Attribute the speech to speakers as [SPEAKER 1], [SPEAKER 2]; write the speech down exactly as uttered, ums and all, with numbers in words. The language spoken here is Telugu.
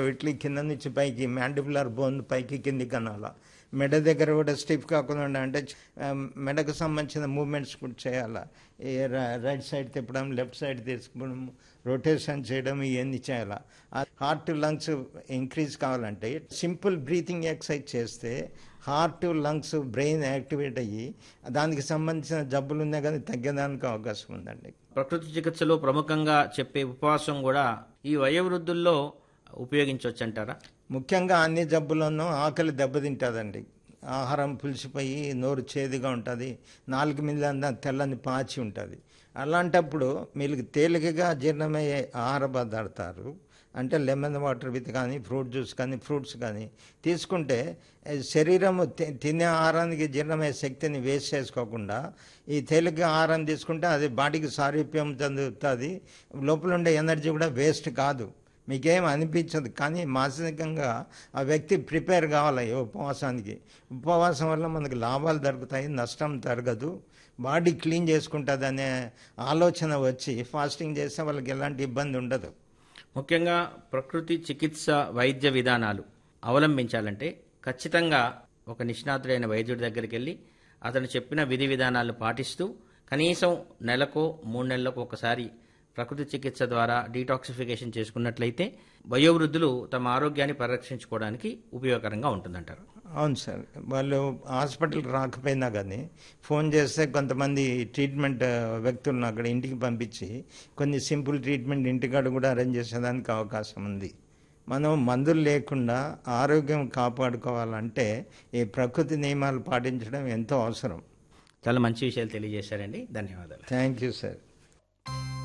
[SPEAKER 1] ఇట్లా కింద నుంచి పైకి మ్యాండిబులర్ బోన్ పైకి కిందికి అనాలా. మెడ దగ్గర కూడా స్టిఫ్ కాకుండా ఉండాలంటే ఆ, మెడకు సంబంధించిన మూమెంట్స్ కూడా చేయాలా. ఈ ర- రైట్ సైడ్ తిప్పడం, లెఫ్ట్ సైడ్ తీసుకోవడం, రొటేషన్ చేయడం, ఇవన్నీ చేయాలా. హార్ట్ లంగ్స్ ఇంక్రీజ్ కావాలంటే సింపుల్ బ్రీతింగ్ ఎక్సర్సైజ్ చేస్తే హార్ట్ లంగ్స్ బ్రెయిన్ యాక్టివేట్ అయ్యి దానికి సంబంధించిన జబ్బులు ఉన్నాయి కానీ తగ్గడానికి అవకాశం ఉందండి.
[SPEAKER 2] ప్రకృతి చికిత్సలో ప్రముఖంగా చెప్పే ఉపవాసం కూడా ఈ వయోవృద్ధుల్లో ఉపయోగించవచ్చు అంటారా?
[SPEAKER 1] ముఖ్యంగా అన్ని జబ్బుల్లోనూ ఆకలి దెబ్బతింటుందండి. ఆహారం పులిసిపోయి నోరు చేదుగా ఉంటుంది, నాలుగు మీద తెల్లని పాచి ఉంటుంది. అలాంటప్పుడు మీకు తేలికగా జీర్ణమయ్యే ఆహార పదార్థాలు అంటే లెమన్ వాటర్ విత్ కానీ ఫ్రూట్ జ్యూస్ కానీ ఫ్రూట్స్ కానీ తీసుకుంటే ఏ, శరీరము తి- తినే ఆహారానికి జీర్ణమయ్యే శక్తిని వేస్ట్ చేసుకోకుండా ఈ తేలికగా ఆహారం తీసుకుంటే అది బాడీకి సారూప్యం చెందుతుంది. లోపల ఉండే ఎనర్జీ కూడా వేస్ట్ కాదు, మీకేం అనిపించదు. కానీ మానసికంగా ఆ వ్యక్తి ప్రిపేర్ కావాలి ఈ ఉపవాసానికి. ఉపవాసం వల్ల మనకు లాభాలు దొరుకుతాయి, నష్టం జరగదు, బాడీ క్లీన్ చేసుకుంటుంది అనే ఆలోచన వచ్చి ఫాస్టింగ్ చేస్తే వాళ్ళకి ఎలాంటి ఇబ్బంది ఉండదు.
[SPEAKER 2] ముఖ్యంగా ప్రకృతి చికిత్స వైద్య విధానాలు అవలంబించాలంటే ఖచ్చితంగా ఒక నిష్ణాతుడైన వైద్యుడి దగ్గరికి వెళ్ళి అతను చెప్పిన విధి విధానాలు పాటిస్తూ కనీసం నెలకో మూడు నెలలకు ఒకసారి ప్రకృతి చికిత్స ద్వారా డీటాక్సిఫికేషన్ చేసుకున్నట్లయితే వయోవృద్ధులు తమ ఆరోగ్యాన్ని పరిరక్షించుకోవడానికి ఉపయోగకరంగా ఉంటుందంటారు.
[SPEAKER 1] అవును సార్, వాళ్ళు హాస్పిటల్కి రాకపోయినా కానీ ఫోన్ చేస్తే కొంతమంది ట్రీట్మెంట్ ఆ, వ్యక్తులను అక్కడ ఇంటికి పంపించి కొన్ని సింపుల్ ట్రీట్మెంట్ ఇంటికాడ కూడా అరేంజ్ చేసేదానికి అవకాశం ఉంది. మనం మందులు లేకుండా ఆరోగ్యం కాపాడుకోవాలంటే ఈ ప్రకృతి నియమాలు పాటించడం ఎంతో అవసరం.
[SPEAKER 2] చాలా మంచి విషయాలు తెలియజేశారండి. ధన్యవాదాలు.
[SPEAKER 1] Thank you sir.